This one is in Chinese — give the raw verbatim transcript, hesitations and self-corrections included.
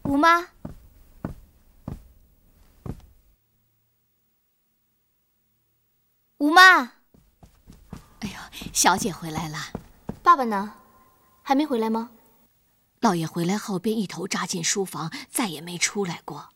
吴妈，吴妈， 哎呦，小姐回来了。 爸爸呢？还没回来吗？ 老爷回来后便一头扎进书房，再也没出来过。